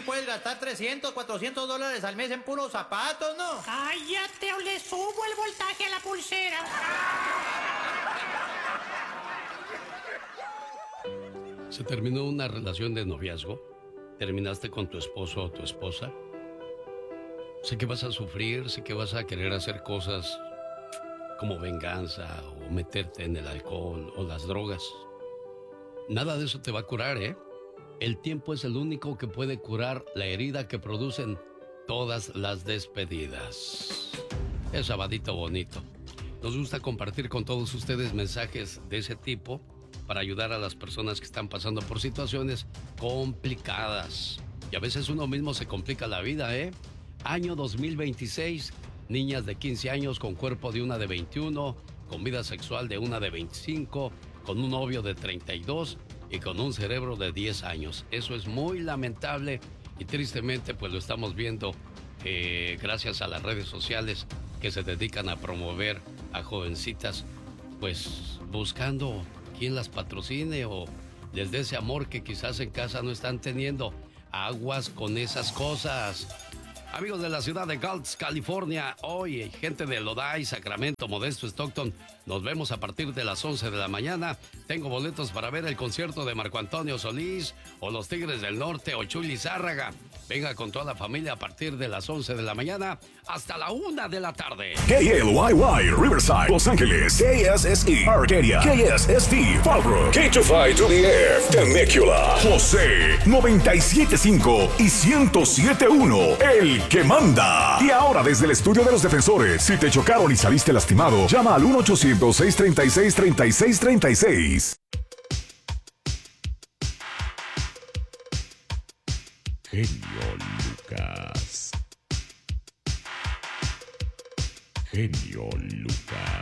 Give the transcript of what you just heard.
puedes gastar 300, 400 dólares al mes en puros zapatos, ¿no? Cállate o le subo el voltaje a la pulsera. ¿Se terminó una relación de noviazgo? ¿Terminaste con tu esposo o tu esposa? Sé que vas a sufrir, sé que vas a querer hacer cosas como venganza o meterte en el alcohol o las drogas. Nada de eso te va a curar, ¿eh? El tiempo es el único que puede curar la herida que producen todas las despedidas. Es sabadito bonito. Nos gusta compartir con todos ustedes mensajes de ese tipo para ayudar a las personas que están pasando por situaciones complicadas. Y a veces uno mismo se complica la vida, ¿eh? Año 2026, niñas de 15 años con cuerpo de una de 21, con vida sexual de una de 25, con un novio de 32 y con un cerebro de 10 años. Eso es muy lamentable y tristemente pues lo estamos viendo gracias a las redes sociales que se dedican a promover a jovencitas pues buscando quien las patrocine o les dé ese amor que quizás en casa no están teniendo. Aguas con esas cosas. Amigos de la ciudad de Gulch, California, hoy gente de Lodi, Sacramento, Modesto, Stockton, nos vemos a partir de las 11 de la mañana. Tengo boletos para ver el concierto de Marco Antonio Solís o los Tigres del Norte o Chuy Lizárraga. Venga con toda la familia a partir de las 11 de la mañana hasta la 1 de la tarde. KLYY, Riverside, Los Ángeles, KSSE, Arcadia, KSST, Fallbrook, K252DF, Temecula, José, 97.5 y 107.1, el que manda. Y ahora desde el estudio de los defensores, si te chocaron y saliste lastimado, llama al 1-800-636-3636. Genio Lucas. Genio Lucas.